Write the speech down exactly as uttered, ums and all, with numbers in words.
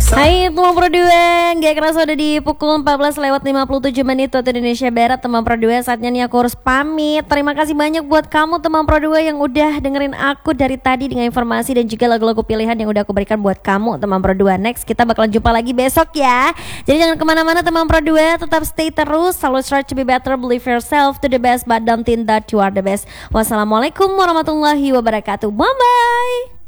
Hai teman Pro dua, gak kerasa udah di pukul empat belas lewat lima puluh tujuh menit waktu Indonesia Barat. Teman Pro dua, saatnya nih aku harus pamit. Terima kasih banyak buat kamu teman Pro dua yang udah dengerin aku dari tadi dengan informasi dan juga lagu-lagu pilihan yang udah aku berikan buat kamu teman Pro dua. Next kita bakalan jumpa lagi besok ya. Jadi jangan kemana-mana teman Pro dua, tetap stay terus. Selalu try to be better, believe yourself to the best, but don't think that you are the best. Wassalamualaikum warahmatullahi wabarakatuh. Bye bye.